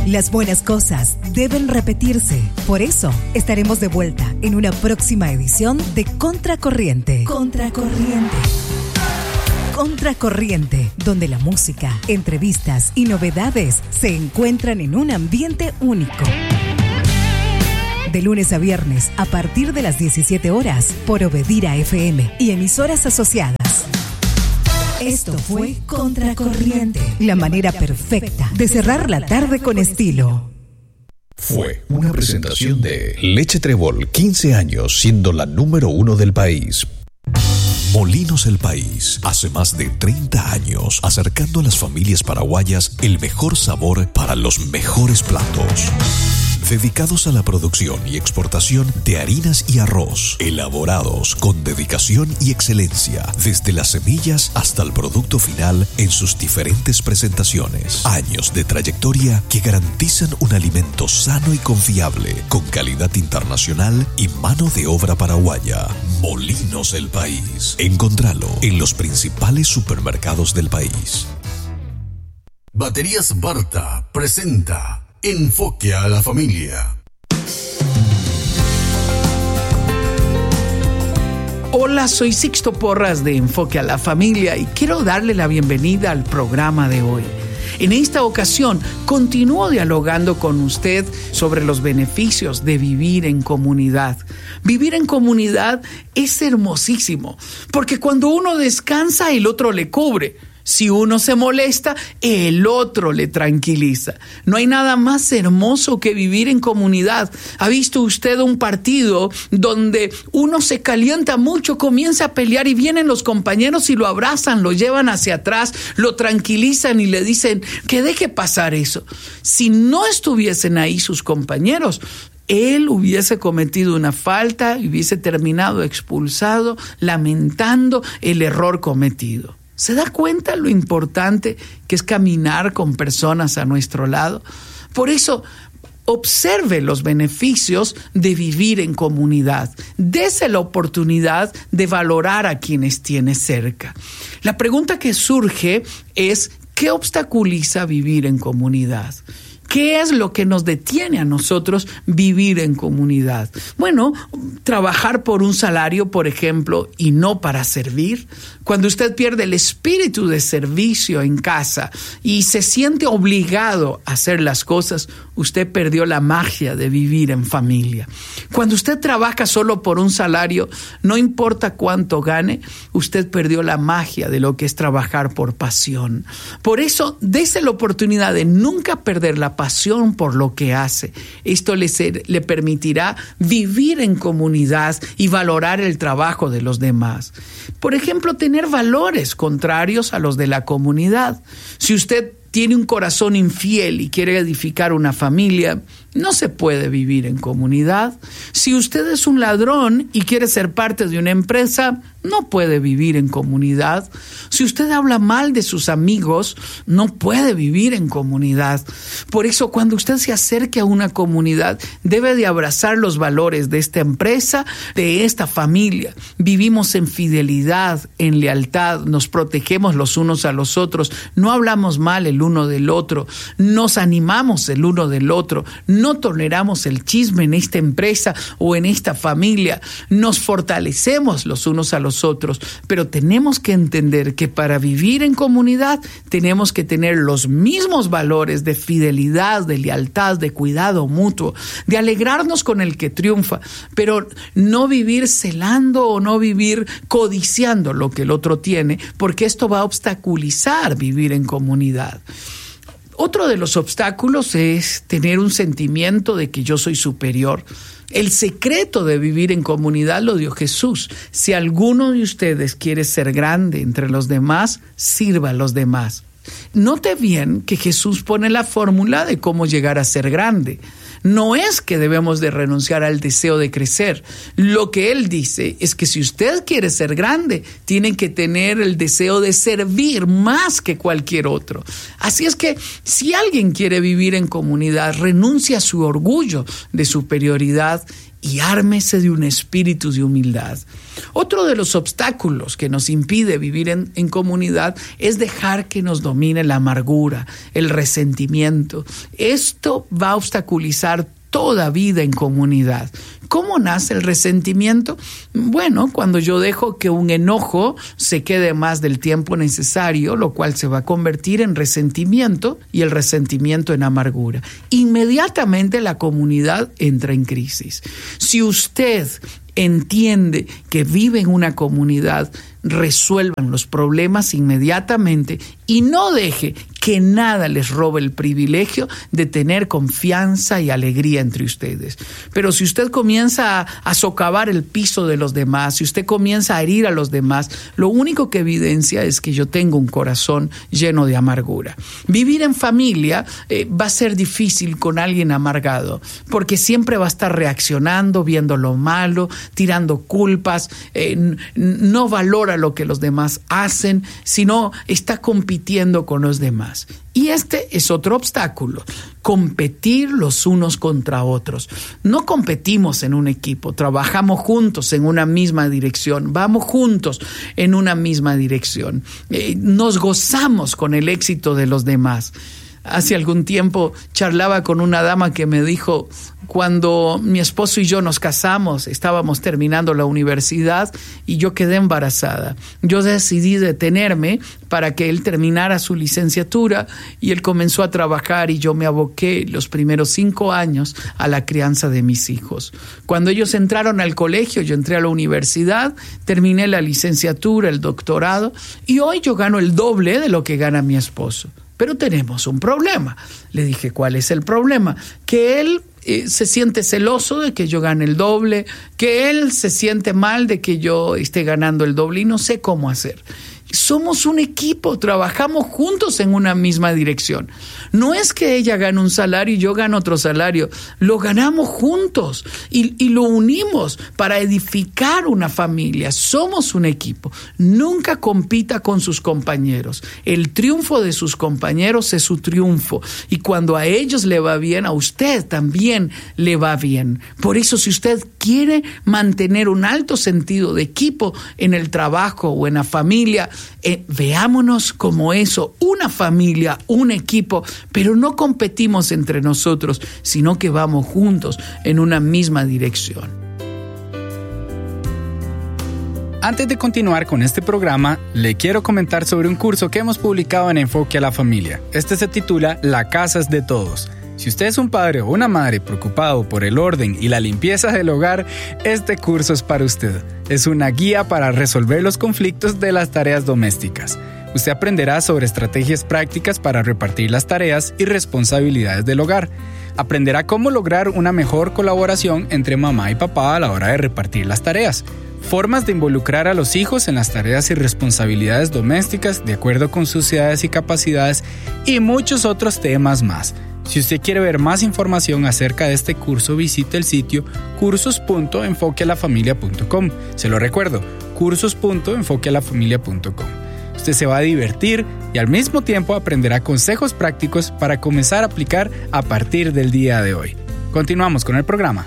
Las buenas cosas deben repetirse. Por eso, estaremos de vuelta en una próxima edición de Contracorriente. Contracorriente. Contracorriente, donde la música, entrevistas y novedades se encuentran en un ambiente único. De lunes a viernes, a partir de las 17 horas, por Obedira FM y emisoras asociadas. Esto fue Contracorriente, la manera perfecta de cerrar la tarde con estilo. Fue una presentación de Leche Trébol, 15 años siendo la número 1 del país. Molinos El País, hace más de 30 años, acercando a las familias paraguayas el mejor sabor para los mejores platos. Dedicados a la producción y exportación de harinas y arroz, elaborados con dedicación y excelencia, desde las semillas hasta el producto final en sus diferentes presentaciones. Años de trayectoria que garantizan un alimento sano y confiable, con calidad internacional y mano de obra paraguaya. Molinos El País. Encontralo en los principales supermercados del país. Baterías Barta presenta Enfoque a la Familia. Hola, soy Sixto Porras de Enfoque a la Familia y quiero darle la bienvenida al programa de hoy. En esta ocasión, continúo dialogando con usted sobre los beneficios de vivir en comunidad. Vivir en comunidad es hermosísimo, porque cuando uno descansa, el otro le cubre. Si uno se molesta, el otro le tranquiliza. No hay nada más hermoso que vivir en comunidad. ¿Ha visto usted un partido donde uno se calienta mucho, comienza a pelear y vienen los compañeros y lo abrazan, lo llevan hacia atrás, lo tranquilizan y le dicen que deje pasar eso? Si no estuviesen ahí sus compañeros, él hubiese cometido una falta y hubiese terminado expulsado, lamentando el error cometido. ¿Se da cuenta lo importante que es caminar con personas a nuestro lado? Por eso, observe los beneficios de vivir en comunidad. Dese la oportunidad de valorar a quienes tiene cerca. La pregunta que surge es, ¿qué obstaculiza vivir en comunidad? ¿Qué es lo que nos detiene a nosotros vivir en comunidad? Bueno, trabajar por un salario, por ejemplo, y no para servir. Cuando usted pierde el espíritu de servicio en casa y se siente obligado a hacer las cosas, usted perdió la magia de vivir en familia. Cuando usted trabaja solo por un salario, no importa cuánto gane, usted perdió la magia de lo que es trabajar por pasión. Por eso, dése la oportunidad de nunca perder la pasión por lo que hace. Esto le permitirá vivir en comunidad y valorar el trabajo de los demás. Por ejemplo, tener valores contrarios a los de la comunidad. Si usted tiene un corazón infiel y quiere edificar una familia, no se puede vivir en comunidad. Si usted es un ladrón y quiere ser parte de una empresa, no puede vivir en comunidad. Si usted habla mal de sus amigos, no puede vivir en comunidad. Por eso, cuando usted se acerque a una comunidad, debe de abrazar los valores de esta empresa, de esta familia. Vivimos en fidelidad, en lealtad, nos protegemos los unos a los otros, no hablamos mal el uno del otro, nos animamos el uno del otro, no toleramos el chisme en esta empresa o en esta familia, nos fortalecemos los unos a los otros, pero tenemos que entender que para vivir en comunidad tenemos que tener los mismos valores de fidelidad, de lealtad, de cuidado mutuo, de alegrarnos con el que triunfa, pero no vivir celando o no vivir codiciando lo que el otro tiene, porque esto va a obstaculizar vivir en comunidad. Otro de los obstáculos es tener un sentimiento de que yo soy superior. El secreto de vivir en comunidad lo dio Jesús. Si alguno de ustedes quiere ser grande entre los demás, sirva a los demás. Note bien que Jesús pone la fórmula de cómo llegar a ser grande. No es que debemos de renunciar al deseo de crecer. Lo que Él dice es que si usted quiere ser grande, tiene que tener el deseo de servir más que cualquier otro. Así es que si alguien quiere vivir en comunidad, renuncia a su orgullo de superioridad y ármese de un espíritu de humildad. Otro de los obstáculos que nos impide vivir en comunidad es dejar que nos domine la amargura, el resentimiento. Esto va a obstaculizar toda vida en comunidad. ¿Cómo nace el resentimiento? Bueno, cuando yo dejo que un enojo se quede más del tiempo necesario, lo cual se va a convertir en resentimiento y el resentimiento en amargura. Inmediatamente la comunidad entra en crisis. Si usted entiende que vive en una comunidad, resuelvan los problemas inmediatamente y no deje que nada les robe el privilegio de tener confianza y alegría entre ustedes. Pero si usted comienza a socavar el piso de los demás, si usted comienza a herir a los demás, lo único que evidencia es que yo tengo un corazón lleno de amargura. Vivir en familia va a ser difícil con alguien amargado, porque siempre va a estar reaccionando, viendo lo malo, tirando culpas, no valora lo que los demás hacen, sino está compitiendo con los demás. Y este es otro obstáculo, competir los unos contra otros. No competimos en un equipo, trabajamos juntos en una misma dirección, vamos juntos en una misma dirección. Nos gozamos con el éxito de los demás. Hace algún tiempo charlaba con una dama que me dijo, cuando mi esposo y yo nos casamos, estábamos terminando la universidad y yo quedé embarazada. Yo decidí detenerme para que él terminara su licenciatura y él comenzó a trabajar y yo me aboqué los primeros 5 años a la crianza de mis hijos. Cuando ellos entraron al colegio, yo entré a la universidad, terminé la licenciatura, el doctorado y hoy yo gano el doble de lo que gana mi esposo. Pero tenemos un problema. Le dije, ¿cuál es el problema? Que él se siente celoso de que yo gane el doble, que él se siente mal de que yo esté ganando el doble y no sé cómo hacer. Somos un equipo, trabajamos juntos en una misma dirección. No es que ella gane un salario y yo gane otro salario, lo ganamos juntos y lo unimos para edificar una familia. Somos un equipo. Nunca compita con sus compañeros. El triunfo de sus compañeros es su triunfo y cuando a ellos le va bien, a usted también le va bien. Por eso, si usted quiere mantener un alto sentido de equipo en el trabajo o en la familia, veámonos como eso, una familia, un equipo, pero no competimos entre nosotros, sino que vamos juntos en una misma dirección. Antes de continuar con este programa, le quiero comentar sobre un curso que hemos publicado en Enfoque a la Familia. Este se titula La Casa es de Todos. Si usted es un padre o una madre preocupado por el orden y la limpieza del hogar, este curso es para usted. Es una guía para resolver los conflictos de las tareas domésticas. Usted aprenderá sobre estrategias prácticas para repartir las tareas y responsabilidades del hogar. Aprenderá cómo lograr una mejor colaboración entre mamá y papá a la hora de repartir las tareas. Formas de involucrar a los hijos en las tareas y responsabilidades domésticas de acuerdo con sus edades y capacidades y muchos otros temas más. Si usted quiere ver más información acerca de este curso, visite el sitio cursos.enfoquealafamilia.com. Se lo recuerdo, cursos.enfoquealafamilia.com. Usted se va a divertir y al mismo tiempo aprenderá consejos prácticos para comenzar a aplicar a partir del día de hoy. Continuamos con el programa.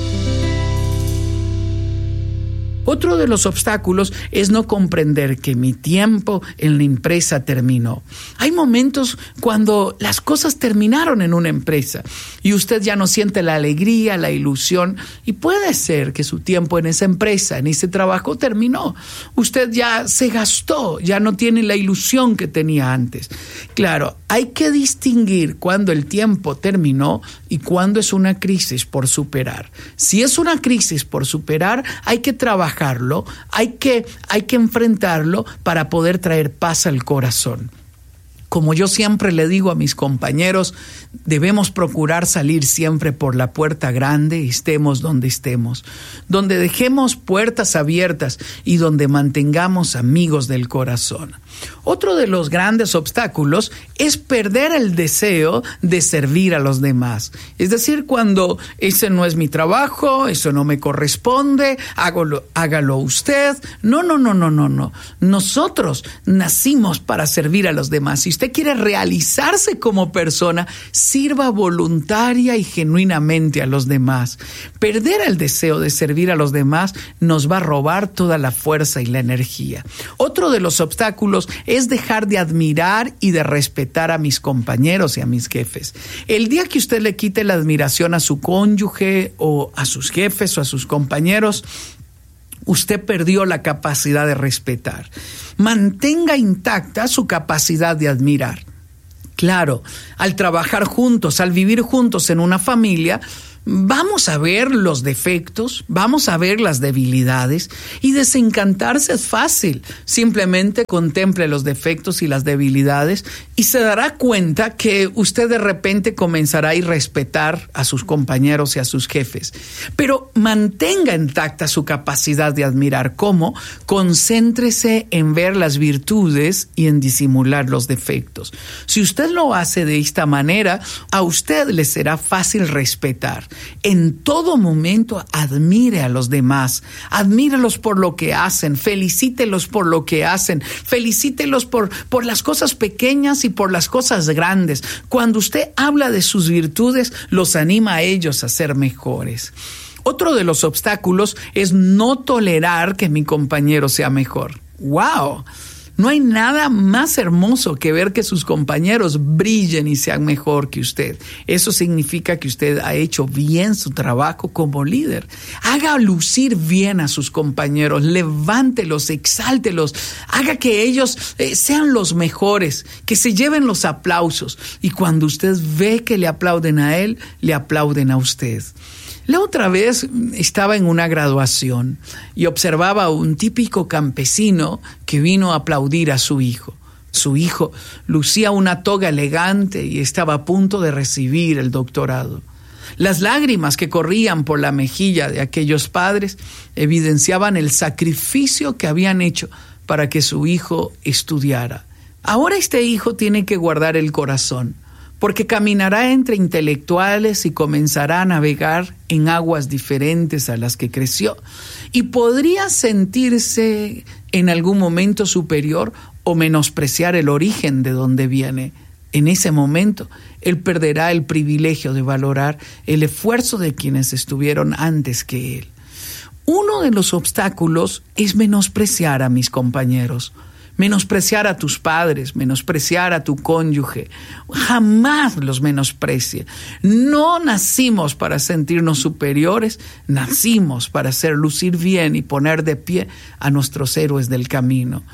Otro de los obstáculos es no comprender que mi tiempo en la empresa terminó. Hay momentos cuando las cosas terminaron en una empresa y usted ya no siente la alegría, la ilusión y puede ser que su tiempo en esa empresa, en ese trabajo terminó. Usted ya se gastó, ya no tiene la ilusión que tenía antes. Claro, hay que distinguir cuando el tiempo terminó y cuando es una crisis por superar. Si es una crisis por superar, hay que trabajarlo, hay que enfrentarlo para poder traer paz al corazón. Como yo siempre le digo a mis compañeros, debemos procurar salir siempre por la puerta grande, estemos donde estemos, donde dejemos puertas abiertas y donde mantengamos amigos del corazón. Otro de los grandes obstáculos es perder el deseo de servir a los demás. Es decir, cuando ese no es mi trabajo, eso no me corresponde, hágalo usted. No. Nosotros nacimos para servir a los demás. Si usted usted quiere realizarse como persona, sirva voluntaria y genuinamente a los demás. Perder el deseo de servir a los demás nos va a robar toda la fuerza y la energía. Otro de los obstáculos es dejar de admirar y de respetar a mis compañeros y a mis jefes. El día que usted le quite la admiración a su cónyuge o a sus jefes o a sus compañeros, usted perdió la capacidad de respetar. Mantenga intacta su capacidad de admirar. Claro, al trabajar juntos, al vivir juntos en una familia, vamos a ver los defectos, vamos a ver las debilidades, y desencantarse es fácil. Simplemente contemple los defectos y las debilidades y se dará cuenta que usted de repente comenzará a irrespetar a sus compañeros y a sus jefes. Pero mantenga intacta su capacidad de admirar. ¿Cómo? Concéntrese en ver las virtudes y en disimular los defectos. Si usted lo hace de esta manera, a usted le será fácil respetar. En todo momento admire a los demás, admírelos por lo que hacen, felicítelos por lo que hacen, felicítelos por las cosas pequeñas y por las cosas grandes. Cuando usted habla de sus virtudes, los anima a ellos a ser mejores. Otro de los obstáculos es no tolerar que mi compañero sea mejor. ¡Wow! No hay nada más hermoso que ver que sus compañeros brillen y sean mejor que usted. Eso significa que usted ha hecho bien su trabajo como líder. Haga lucir bien a sus compañeros, levántelos, exáltelos, haga que ellos sean los mejores, que se lleven los aplausos. Y cuando usted ve que le aplauden a él, le aplauden a usted. La otra vez estaba en una graduación y observaba a un típico campesino que vino a aplaudir a su hijo. Su hijo lucía una toga elegante y estaba a punto de recibir el doctorado. Las lágrimas que corrían por la mejilla de aquellos padres evidenciaban el sacrificio que habían hecho para que su hijo estudiara. Ahora este hijo tiene que guardar el corazón, porque caminará entre intelectuales y comenzará a navegar en aguas diferentes a las que creció, y podría sentirse en algún momento superior o menospreciar el origen de donde viene. En ese momento, él perderá el privilegio de valorar el esfuerzo de quienes estuvieron antes que él. Uno de los obstáculos es menospreciar a mis compañeros. Menospreciar a tus padres, menospreciar a tu cónyuge. Jamás los menosprecie. No nacimos para sentirnos superiores, nacimos para hacer lucir bien y poner de pie a nuestros héroes del camino.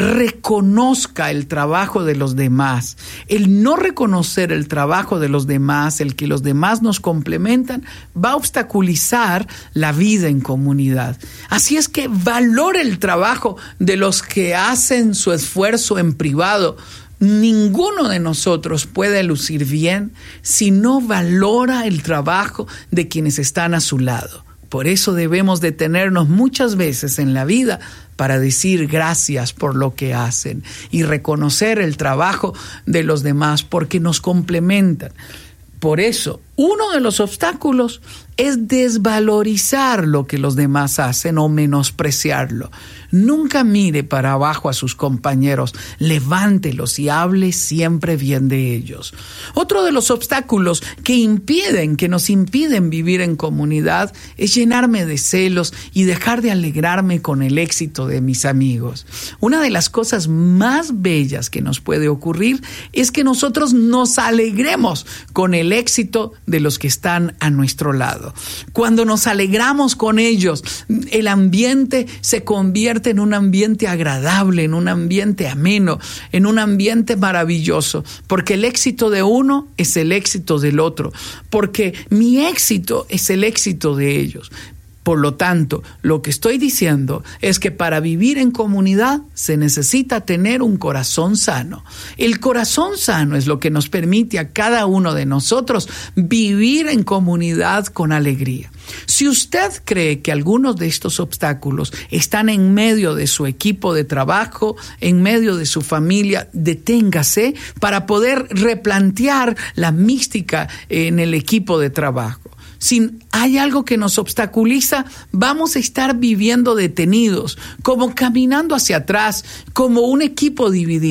Reconozca el trabajo de los demás. El no reconocer el trabajo de los demás, el que los demás nos complementan, va a obstaculizar la vida en comunidad. Así es que valore el trabajo de los que hacen su esfuerzo en privado. Ninguno de nosotros puede lucir bien si no valora el trabajo de quienes están a su lado. Por eso debemos detenernos muchas veces en la vida para decir gracias por lo que hacen y reconocer el trabajo de los demás porque nos complementan. Por eso, uno de los obstáculos es desvalorizar lo que los demás hacen o menospreciarlo. Nunca mire para abajo a sus compañeros, levántelos y hable siempre bien de ellos. Otro de los obstáculos que nos impiden vivir en comunidad es llenarme de celos y dejar de alegrarme con el éxito de mis amigos. Una de las cosas más bellas que nos puede ocurrir es que nosotros nos alegremos con el éxito de los que están a nuestro lado. Cuando nos alegramos con ellos, el ambiente se convierte en un ambiente agradable, en un ambiente ameno, en un ambiente maravilloso, porque el éxito de uno es el éxito del otro, porque mi éxito es el éxito de ellos. Por lo tanto, lo que estoy diciendo es que para vivir en comunidad se necesita tener un corazón sano. El corazón sano es lo que nos permite a cada uno de nosotros vivir en comunidad con alegría. Si usted cree que algunos de estos obstáculos están en medio de su equipo de trabajo, en medio de su familia, deténgase para poder replantear la mística en el equipo de trabajo. Si hay algo que nos obstaculiza, vamos a estar viviendo detenidos, como caminando hacia atrás, como un equipo dividido.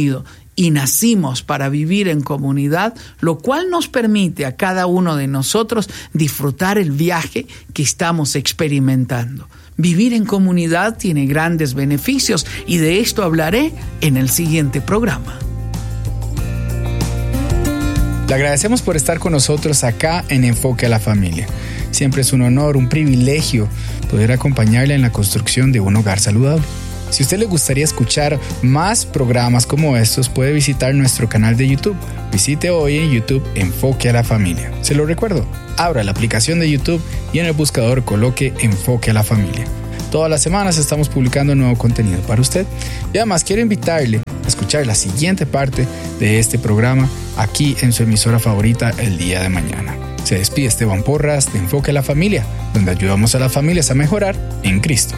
y nacimos para vivir en comunidad, lo cual nos permite a cada uno de nosotros disfrutar el viaje que estamos experimentando. Vivir en comunidad tiene grandes beneficios y de esto hablaré en el siguiente programa. Le agradecemos por estar con nosotros acá en Enfoque a la Familia. Siempre es un honor, un privilegio poder acompañarle en la construcción de un hogar saludable. Si a usted le gustaría escuchar más programas como estos, puede visitar nuestro canal de YouTube. Visite hoy en YouTube Enfoque a la Familia. Se lo recuerdo, abra la aplicación de YouTube y en el buscador coloque Enfoque a la Familia. Todas las semanas estamos publicando nuevo contenido para usted. Y además quiero invitarle a escuchar la siguiente parte de este programa aquí en su emisora favorita el día de mañana. Se despide Esteban Porras de Enfoque a la Familia, donde ayudamos a las familias a mejorar en Cristo.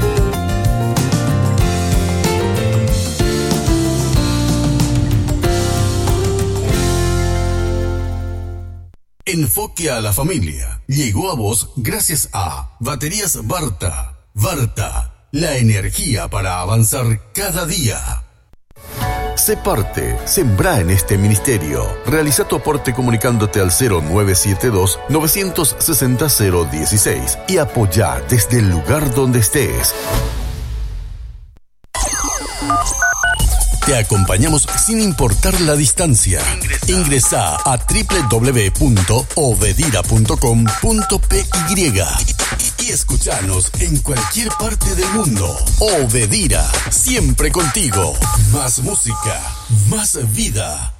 Enfoque a la Familia llegó a vos gracias a Baterías Varta. Varta, la energía para avanzar cada día. Sé parte, sembrá en este ministerio. Realiza tu aporte comunicándote al 0972-960-016 y apoyá desde el lugar donde estés. Te acompañamos sin importar la distancia. Ingresá a www.obedira.com.py y escuchanos en cualquier parte del mundo. Obedira, siempre contigo. Más música, más vida.